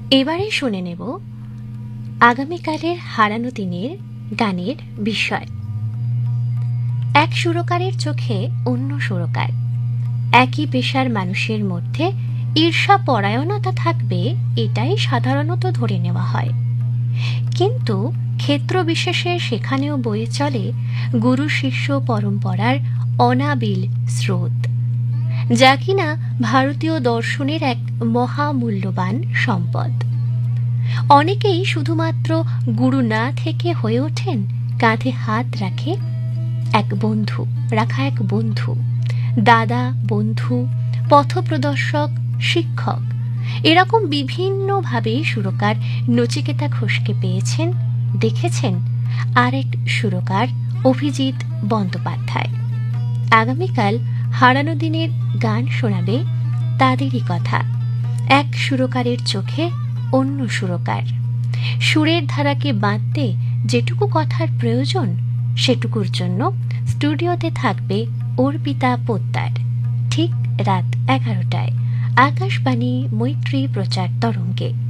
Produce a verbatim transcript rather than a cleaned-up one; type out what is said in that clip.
এবারে শুনে নেব আগামীকালের হারানো দিনের গানের বিষয়। এক সুরকারের চোখে অন্য সুরকার, একই পেশার মানুষের মধ্যে ঈর্ষা পরায়ণতা থাকবে, এটাই সাধারণত ধরে নেওয়া হয়। কিন্তু ক্ষেত্র বিশেষে সেখানেও বয়ে চলে গুরু শিষ্য পরম্পরার অনাবিল স্রোত, যা কিনা ভারতীয় দর্শনের এক মহামূল্যবান সম্পদ। অনেকেই শুধুমাত্র গুরু না থেকে হয়ে ওঠেন কাঁধে হাত রাখে এক বন্ধু রাখা এক বন্ধু, দাদা, বন্ধু, পথপ্রদর্শক, শিক্ষক। এরকম বিভিন্নভাবে সুরকার নচিকেতা ঘোষকে পেয়েছেন, দেখেছেন আর এক সুরকার অভিজিৎ বন্দ্যোপাধ্যায়। আগামীকাল হারানো দিনের গান শোনাবে তাদেরই কথা। এক সুরকারের চোখে অন্য সুরকার, সুরের ধারাকে বাঁধতে যেটুকু কথার প্রয়োজন সেটুকুর জন্য স্টুডিওতে থাকবে অর্পিতা পোদ্দার, ঠিক রাত এগারোটায় আকাশবাণী মৈত্রী প্রচার তরঙ্গে।